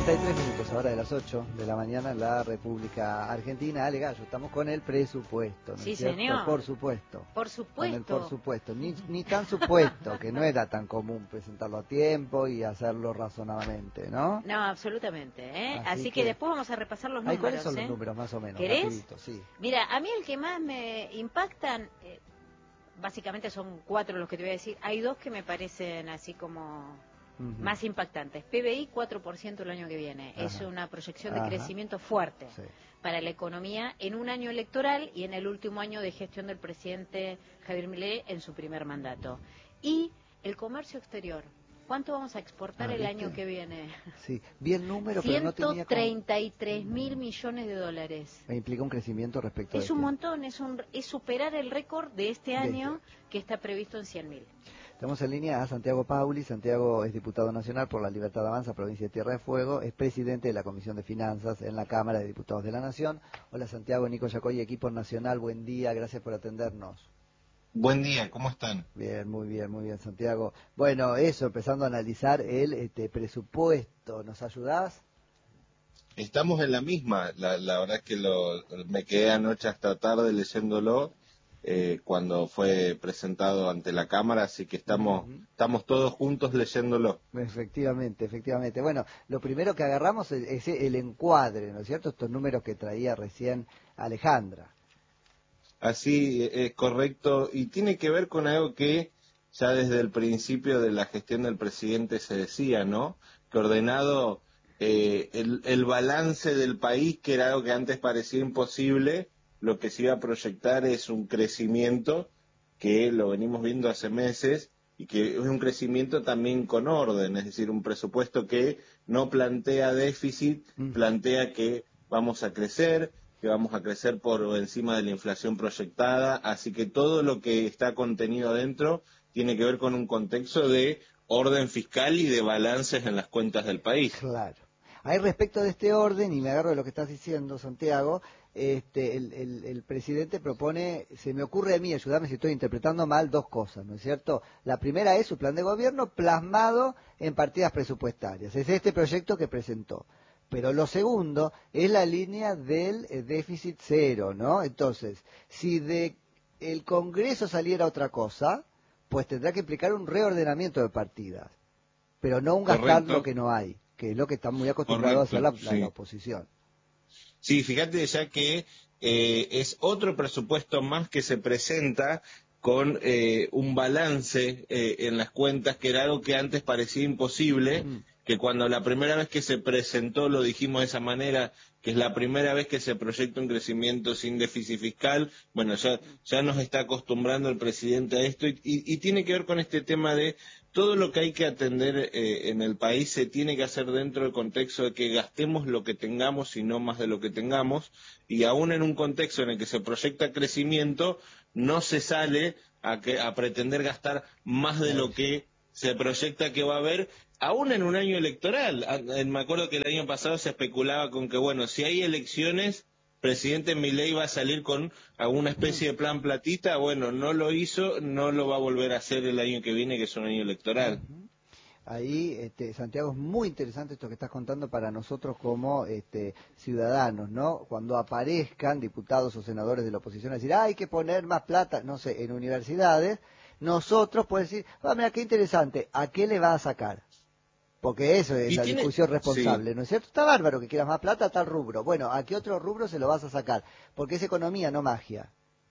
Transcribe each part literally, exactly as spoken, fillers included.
treinta y tres minutos, ahora de las ocho de la mañana en la República Argentina. Ale Gallo, estamos con el presupuesto, ¿no Sí, es cierto? señor. Por supuesto. Por supuesto. Con el por supuesto. Ni, ni tan supuesto, que no era tan común presentarlo a tiempo y hacerlo razonadamente, ¿no? No, absolutamente. ¿eh? Así Así que, que después vamos a repasar los Ay, números. ¿cuáles son ¿eh? los números más o menos? ¿Querés? Rapidito, sí. Mira, a mí el que más me impactan, eh, básicamente son cuatro los que te voy a decir. Hay dos que me parecen así como... Uh-huh. Más impactantes. P B I cuatro por ciento el año que viene. Ajá. Es una proyección de Ajá. crecimiento fuerte sí. para la economía en un año electoral y en el último año de gestión del presidente Javier Milei en su primer mandato. Y el comercio exterior. ¿Cuánto vamos a exportar ah, el ¿viste? año que viene? Sí, bien número, pero no tenía... ciento treinta y tres mil millones de dólares. Me implica un crecimiento respecto a Es un montón, es, un, es superar el récord de este año de este. que está previsto en cien mil. Tenemos en línea a Santiago Pauli. Santiago es diputado nacional por la Libertad de Avanza, provincia de Tierra de Fuego, es presidente de la Comisión de Finanzas en la Cámara de Diputados de la Nación. Hola Santiago, Nico Yacoy, equipo nacional, buen día, gracias por atendernos. Buen día, ¿cómo están? Bien, muy bien, muy bien, Santiago. Bueno, eso, empezando a analizar el este, presupuesto, ¿nos ayudás? Estamos en la misma, la, la verdad es que lo, me quedé anoche hasta tarde leyéndolo eh, cuando fue presentado ante la Cámara, así que estamos, uh-huh. estamos todos juntos leyéndolo. Efectivamente, efectivamente. Bueno, lo primero que agarramos es, es el encuadre, ¿no es cierto? Estos números que traía recién Alejandra. Así es correcto, y tiene que ver con algo que ya desde el principio de la gestión del presidente se decía, ¿no? Que ordenado eh, el, el balance del país, que era algo que antes parecía imposible, lo que se iba a proyectar es un crecimiento que lo venimos viendo hace meses y que es un crecimiento también con orden, es decir, un presupuesto que no plantea déficit, mm. plantea que vamos a crecer, que vamos a crecer por encima de la inflación proyectada, así que todo lo que está contenido adentro tiene que ver con un contexto de orden fiscal y de balances en las cuentas del país. Claro. Ahí respecto de este orden, y me agarro de lo que estás diciendo, Santiago, este, el, el, el presidente propone, se me ocurre a mí, ayúdame si estoy interpretando mal, dos cosas, ¿no es cierto? La primera es su plan de gobierno plasmado en partidas presupuestarias, es este proyecto que presentó. Pero lo segundo es la línea del eh, déficit cero, ¿no? Entonces, si de el Congreso saliera otra cosa, pues tendrá que implicar un reordenamiento de partidas, pero no un gastar Correcto. Lo que no hay, que es lo que está muy acostumbrado Correcto, a hacer la, sí. la, la oposición. Sí, fíjate ya que eh, es otro presupuesto más que se presenta con eh, un balance eh, en las cuentas, que era algo que antes parecía imposible, mm. que cuando la primera vez que se presentó lo dijimos de esa manera, que es la primera vez que se proyecta un crecimiento sin déficit fiscal. Bueno, ya, ya nos está acostumbrando el presidente a esto y, y, y tiene que ver con este tema de todo lo que hay que atender eh, en el país se tiene que hacer dentro del contexto de que gastemos lo que tengamos y no más de lo que tengamos, y aún en un contexto en el que se proyecta crecimiento, no se sale a, que, a pretender gastar más de lo que se proyecta que va a haber, aún en un año electoral. Me acuerdo que el año pasado se especulaba con que, bueno, si hay elecciones, presidente Milei va a salir con alguna especie de plan platita. Bueno, no lo hizo, no lo va a volver a hacer el año que viene, que es un año electoral. Ahí, este, Santiago, es muy interesante esto que estás contando para nosotros como este, ciudadanos, ¿no? Cuando aparezcan diputados o senadores de la oposición a decir, ah, hay que poner más plata, no sé, en universidades, nosotros podemos decir, ah, mira, qué interesante, ¿a qué le va a sacar? Porque eso es la tiene... discusión responsable, sí. ¿No es cierto? Está bárbaro que quieras más plata a tal rubro. Bueno, ¿a qué otro rubro se lo vas a sacar? Porque es economía, no magia.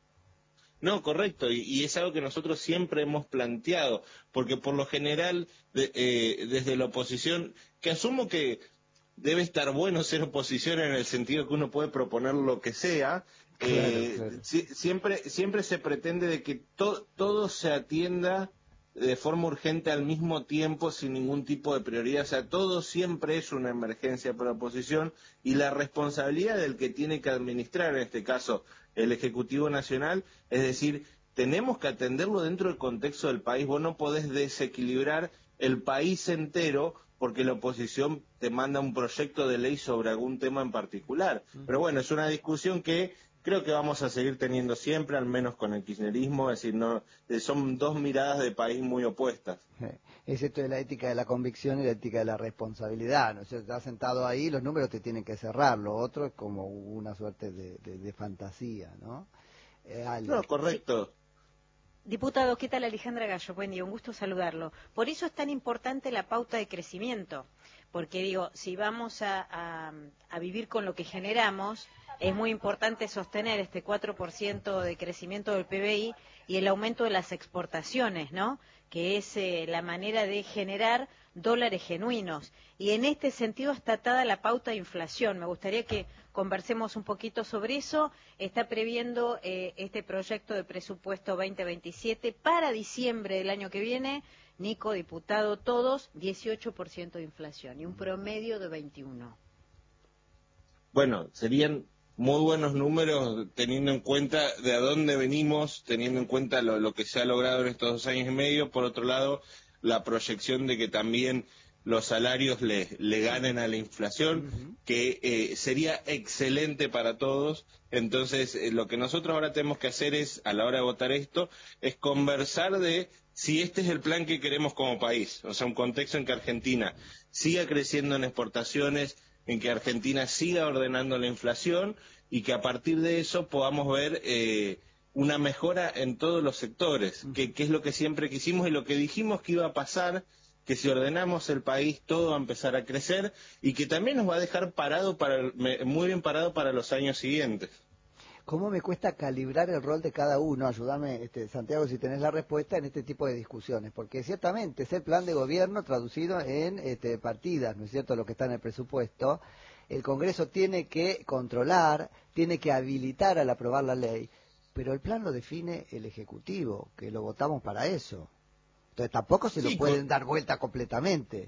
No, correcto, y, y es algo que nosotros siempre hemos planteado, porque por lo general, de, eh, desde la oposición, que asumo que debe estar bueno ser oposición en el sentido que uno puede proponer lo que sea, claro, eh, claro. Si, siempre, siempre se pretende de que to, todo se atienda de forma urgente al mismo tiempo sin ningún tipo de prioridad, o sea, todo siempre es una emergencia para la oposición y la responsabilidad del que tiene que administrar, en este caso el Ejecutivo Nacional, es decir, tenemos que atenderlo dentro del contexto del país. Vos no podés desequilibrar el país entero porque la oposición te manda un proyecto de ley sobre algún tema en particular. Pero bueno, es una discusión que creo que vamos a seguir teniendo siempre, al menos con el kirchnerismo, es decir, no, son dos miradas de país muy opuestas. Es esto de la ética de la convicción y la ética de la responsabilidad, ¿no? O sea, estás sentado ahí, los números te tienen que cerrar, lo otro es como una suerte de, de, de fantasía, ¿no? Eh, no, correcto. Sí. Diputado, ¿qué tal? Alejandra Gallo, buen día, un gusto saludarlo. Por eso es tan importante la pauta de crecimiento, porque digo, si vamos a, a, a vivir con lo que generamos, es muy importante sostener este cuatro por ciento de crecimiento del P B I y el aumento de las exportaciones, ¿no? Que es eh, la manera de generar dólares genuinos. Y en este sentido está atada la pauta de inflación. Me gustaría que conversemos un poquito sobre eso. Está previendo eh, este proyecto de presupuesto veinte veintisiete para diciembre del año que viene. Nico, diputado, todos, dieciocho por ciento de inflación y un promedio de veintiuno. Bueno, serían muy buenos números teniendo en cuenta de a dónde venimos, teniendo en cuenta lo, lo que se ha logrado en estos dos años y medio. Por otro lado, la proyección de que también los salarios le, le ganen a la inflación, uh-huh. que eh, sería excelente para todos. Entonces, eh, lo que nosotros ahora tenemos que hacer es, a la hora de votar esto, es conversar de si este es el plan que queremos como país. O sea, un contexto en que Argentina siga creciendo en exportaciones, en que Argentina siga ordenando la inflación y que a partir de eso podamos ver eh, una mejora en todos los sectores, que, que es lo que siempre quisimos y lo que dijimos que iba a pasar, que si ordenamos el país todo va a empezar a crecer y que también nos va a dejar parado para, muy bien parado para los años siguientes. ¿Cómo me cuesta calibrar el rol de cada uno? Ayúdame, este, Santiago, si tenés la respuesta en este tipo de discusiones, porque ciertamente es el plan de gobierno traducido en este, partidas, ¿no es cierto?, lo que está en el presupuesto. El Congreso tiene que controlar, tiene que habilitar al aprobar la ley, pero el plan lo define el Ejecutivo, que lo votamos para eso. Entonces tampoco se lo sí, pueden con... dar vuelta completamente.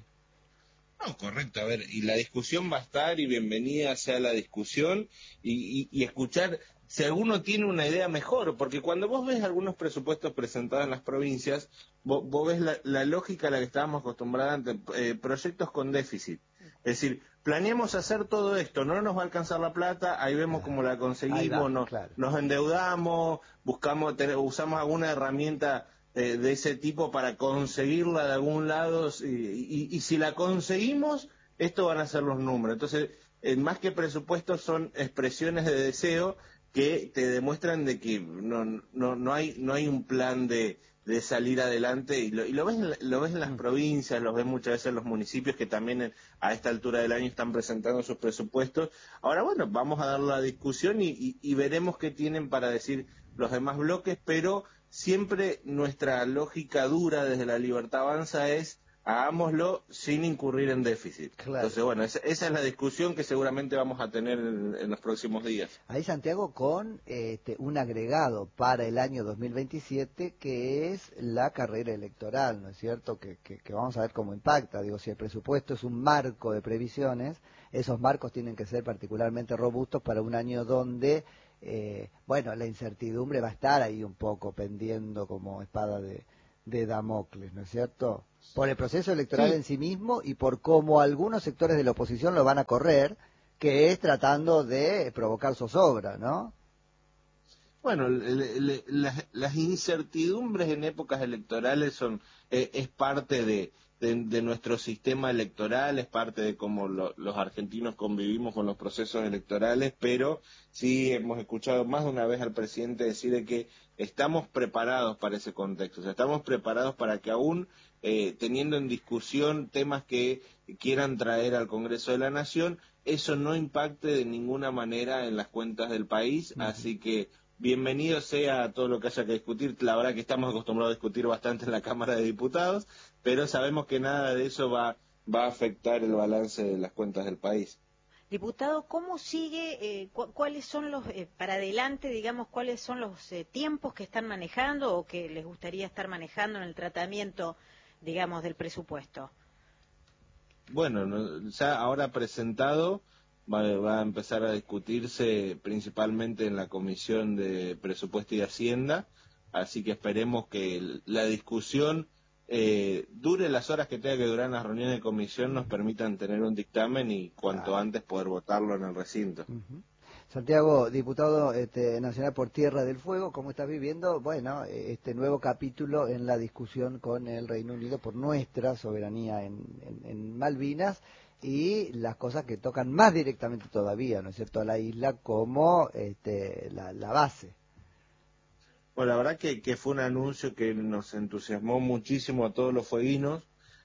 No, correcto, a ver, y la discusión va a estar y bienvenida sea la discusión y, y, y escuchar si alguno tiene una idea mejor, porque cuando vos ves algunos presupuestos presentados en las provincias, vos, vos ves la, la lógica a la que estábamos acostumbrados antes, eh, proyectos con déficit. Es decir, planeamos hacer todo esto, no nos va a alcanzar la plata, ahí vemos claro. cómo la conseguimos, va, nos, claro. nos endeudamos, buscamos, tener, usamos alguna herramienta eh, de ese tipo para conseguirla de algún lado, y, y, y si la conseguimos, esto van a ser los números. Entonces, eh, más que presupuestos son expresiones de deseo que te demuestran de que no no no hay no hay un plan de, de salir adelante y lo, y lo ves lo ves en las mm. provincias, lo ves muchas veces en los municipios que también en, a esta altura del año están presentando sus presupuestos. Ahora bueno, vamos a dar la discusión y, y, y veremos qué tienen para decir los demás bloques, pero siempre nuestra lógica dura desde la Libertad Avanza es hagámoslo sin incurrir en déficit. Claro. Entonces, bueno, esa, esa es la discusión que seguramente vamos a tener en, en los próximos días. Ahí, Santiago, con este, un agregado para el año dos mil veintisiete, que es la carrera electoral, ¿no es cierto? Que, que, que vamos a ver cómo impacta. Digo, si el presupuesto es un marco de previsiones, esos marcos tienen que ser particularmente robustos para un año donde, eh, bueno, la incertidumbre va a estar ahí un poco pendiendo como espada de, de Damocles, ¿no es cierto? Por el proceso electoral sí. en sí mismo y por cómo algunos sectores de la oposición lo van a correr, que es tratando de provocar zozobra, ¿no? Bueno, le, le, las, las incertidumbres en épocas electorales son eh, es parte de, de, de nuestro sistema electoral, es parte de cómo lo, los argentinos convivimos con los procesos electorales, pero sí hemos escuchado más de una vez al presidente decir de que estamos preparados para ese contexto, o sea, estamos preparados para que aún eh, teniendo en discusión temas que quieran traer al Congreso de la Nación, eso no impacte de ninguna manera en las cuentas del país, uh-huh. así que bienvenido sea a todo lo que haya que discutir. La verdad que estamos acostumbrados a discutir bastante en la Cámara de Diputados, pero sabemos que nada de eso va, va a afectar el balance de las cuentas del país. Diputado, ¿cómo sigue, eh, cu cuáles son los, eh, para adelante, digamos, cuáles son los eh, tiempos que están manejando o que les gustaría estar manejando en el tratamiento, digamos, del presupuesto? Bueno, no, ya ahora presentado, va, va a empezar a discutirse principalmente en la Comisión de Presupuesto y Hacienda, así que esperemos que la discusión eh, dure las horas que tenga que durar en las reuniones de comisión, nos permitan tener un dictamen y cuanto ah. antes poder votarlo en el recinto. Uh-huh. Santiago, diputado este, nacional por Tierra del Fuego, ¿cómo estás viviendo? Bueno, este nuevo capítulo en la discusión con el Reino Unido por nuestra soberanía en, en, en Malvinas y las cosas que tocan más directamente todavía, ¿no es cierto?, a la isla como este, la, la base. Bueno, la verdad que, que fue un anuncio que nos entusiasmó muchísimo a todos los fueguinos,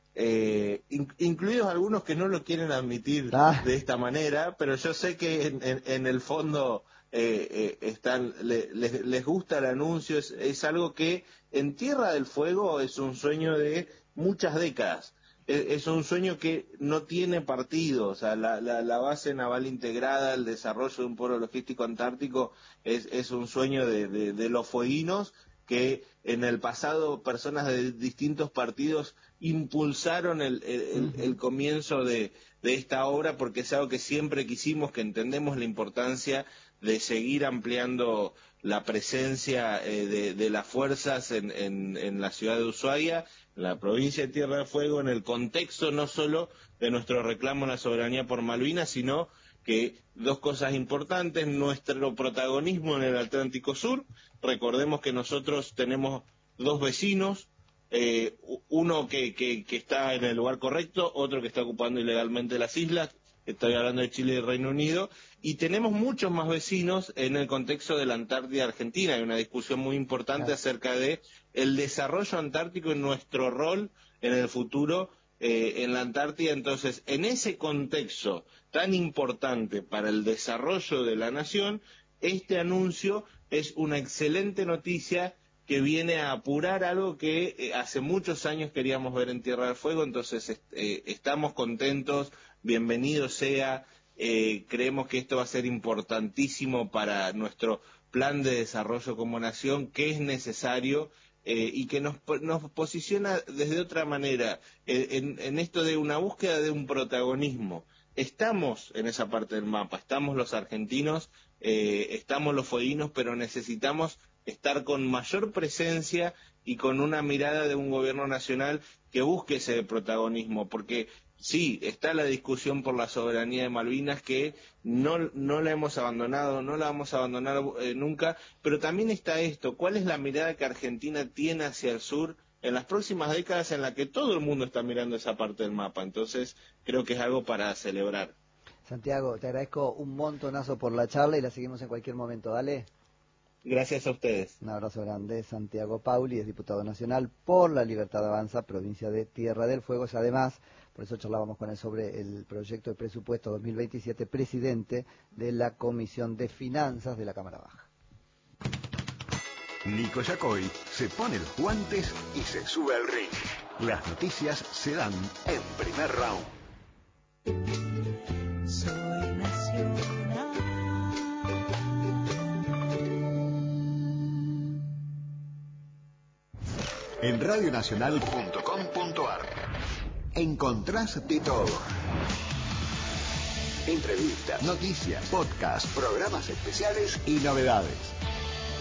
eh, in, incluidos algunos que no lo quieren admitir ah. de esta manera, pero yo sé que en, en, en el fondo eh, eh, están le, les, les gusta el anuncio, es, es algo que en Tierra del Fuego es un sueño de muchas décadas. Es un sueño que no tiene partido, o sea, la, la, la base naval integrada, el desarrollo de un polo logístico antártico es, es un sueño de, de, de los fueguinos que en el pasado personas de distintos partidos impulsaron el, el, el, el comienzo de, de esta obra porque es algo que siempre quisimos, que entendemos la importancia de seguir ampliando la presencia eh, de, de las fuerzas en, en, en la ciudad de Ushuaia, en la provincia de Tierra del Fuego, en el contexto no solo de nuestro reclamo a la soberanía por Malvinas, sino que dos cosas importantes, nuestro protagonismo en el Atlántico Sur. Recordemos que nosotros tenemos dos vecinos, eh, uno que, que, que está en el lugar correcto, otro que está ocupando ilegalmente las islas. Estoy hablando de Chile y Reino Unido, y tenemos muchos más vecinos en el contexto de la Antártida Argentina. Hay una discusión muy importante claro. acerca de el desarrollo antártico y nuestro rol en el futuro eh, en la Antártida. Entonces, en ese contexto tan importante para el desarrollo de la nación, este anuncio es una excelente noticia que viene a apurar algo que eh, hace muchos años queríamos ver en Tierra del Fuego. Entonces, eh, estamos contentos. Bienvenido sea, eh, creemos que esto va a ser importantísimo para nuestro plan de desarrollo como nación, que es necesario eh, y que nos, nos posiciona desde otra manera, eh, en, en esto de una búsqueda de un protagonismo. Estamos en esa parte del mapa, estamos los argentinos, eh, estamos los fueguinos, pero necesitamos estar con mayor presencia y con una mirada de un gobierno nacional que busque ese protagonismo, porque sí, está la discusión por la soberanía de Malvinas, que no, no la hemos abandonado, no la vamos a abandonar eh, nunca, pero también está esto, ¿cuál es la mirada que Argentina tiene hacia el sur en las próximas décadas en la que todo el mundo está mirando esa parte del mapa? Entonces, creo que es algo para celebrar. Santiago, te agradezco un montonazo por la charla y la seguimos en cualquier momento, ¿dale? Gracias a ustedes. Un abrazo grande. Santiago Pauli es diputado nacional por la Libertad Avanza, provincia de Tierra del Fuego. Es además, por eso charlábamos con él sobre el proyecto de presupuesto dos mil veintisiete, presidente de la Comisión de Finanzas de la Cámara Baja. Nico Yacoy se pone los guantes y se sube al ring. Las noticias se dan en primer round. Soy nacional. En radio nacional punto com punto ar encontrás de todo. Entrevistas, noticias, podcasts, programas especiales y novedades.